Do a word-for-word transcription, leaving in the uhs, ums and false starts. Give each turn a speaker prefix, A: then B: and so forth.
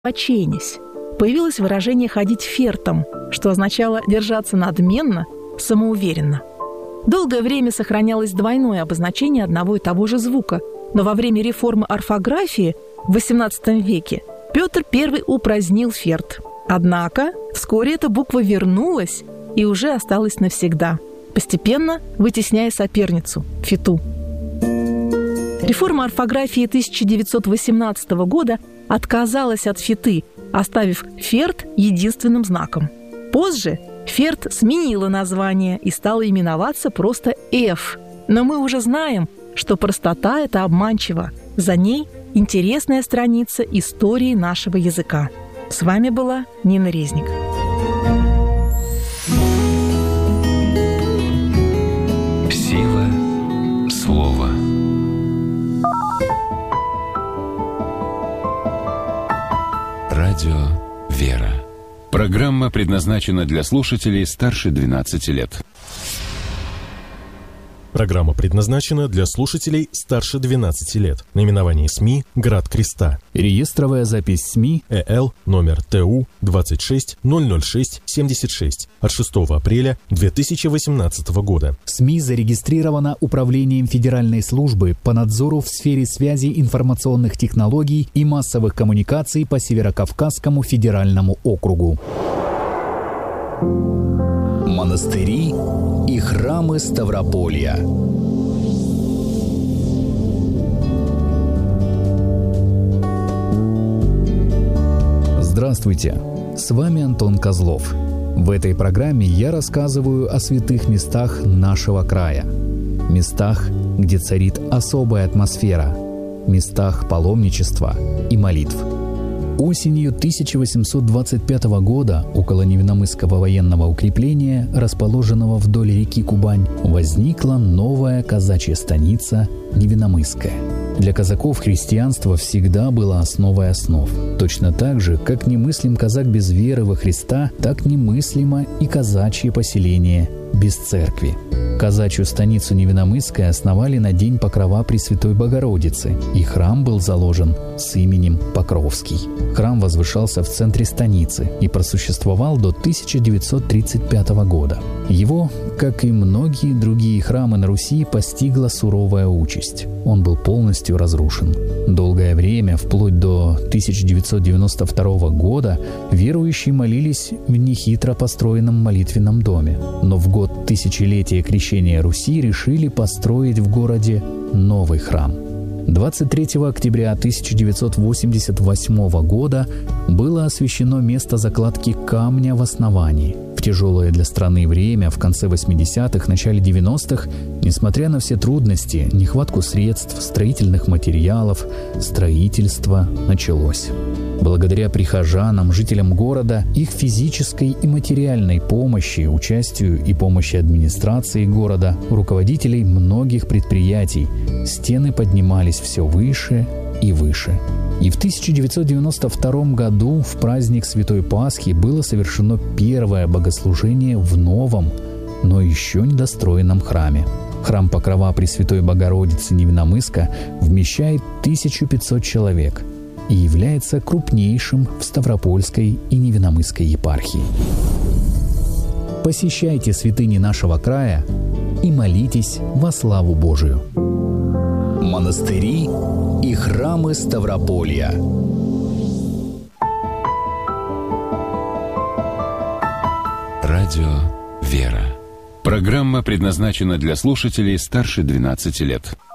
A: подбоченись. Появилось выражение «ходить фертом», что означало держаться надменно, самоуверенно. Долгое время сохранялось двойное обозначение одного и того же звука, но во время реформы орфографии в восемнадцатом веке Петр Первый упразднил ферт. Однако вскоре эта буква вернулась и уже осталась навсегда, постепенно вытесняя соперницу – фету. Реформа орфографии тысяча девятьсот восемнадцатого года отказалась от феты, оставив ферт единственным знаком. Позже ферт сменила название и стала именоваться просто «Ф». Но мы уже знаем, что простота – это обманчиво. За ней интересная страница истории нашего языка. С вами была Нина Резник.
B: Сила слова. Радио «Вера». Программа предназначена для слушателей старше двенадцати лет.
C: Программа предназначена для слушателей старше двенадцати лет. Наименование СМИ «Град Креста».
D: Реестровая запись СМИ
C: ЭЛ номер ТУ двадцать шесть ноль ноль шесть семьдесят шесть от шестого апреля две тысячи восемнадцатого года.
D: СМИ зарегистрирована Управлением Федеральной службы по надзору в сфере связи информационных технологий и массовых коммуникаций по Северокавказскому федеральному округу. Монастыри и храмы Ставрополья. Здравствуйте, с вами Антон Козлов. В этой программе я рассказываю о святых местах нашего края. Местах, где царит особая атмосфера. Местах паломничества и молитв. Осенью тысяча восемьсот двадцать пятого года около Невиномысского военного укрепления, расположенного вдоль реки Кубань, возникла новая казачья станица Невиномысская. Для казаков христианство всегда было основой основ. Точно так же, как немыслим казак без веры во Христа, так немыслимо и казачье поселение без церкви. Казачью станицу Невиномысская основали на День Покрова Пресвятой Богородицы, и храм был заложен с именем Покровский. Храм возвышался в центре станицы и просуществовал до тысяча девятьсот тридцать пятого года. Его, как и многие другие храмы на Руси, постигла суровая участь. Он был полностью разрушен. Долгое время, вплоть до тысяча девятьсот девяносто второго года, верующие молились в нехитро построенном молитвенном доме. Но в год тысячелетия крещения Руси решили построить в городе новый храм. двадцать третьего октября тысяча девятьсот восемьдесят восьмого года было освящено место закладки камня в основании. В тяжелое для страны время, в конце восьмидесятых, начале девяностых, несмотря на все трудности, нехватку средств, строительных материалов, строительство началось. Благодаря прихожанам, жителям города, их физической и материальной помощи, участию и помощи администрации города, руководителей многих предприятий, стены поднимались все выше и выше. И в тысяча девятьсот девяносто втором году в праздник Святой Пасхи было совершено первое богослужение в новом, но еще недостроенном храме. Храм Покрова Пресвятой Богородицы Невиномысска вмещает тысячу пятьсот человек и является крупнейшим в Ставропольской и Невиномысской епархии. Посещайте святыни нашего края и молитесь во славу Божию. Монастыри и храмы Ставрополья.
B: Радио «Вера». Программа предназначена для слушателей старше двенадцати лет.